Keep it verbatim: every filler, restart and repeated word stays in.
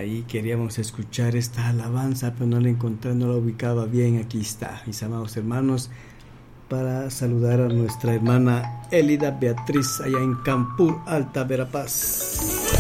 Ahí queríamos escuchar esta alabanza, pero no la encontré, no la ubicaba bien. Aquí está, mis amados hermanos, para saludar a nuestra hermana Elida Beatriz allá en Campur, Alta Verapaz.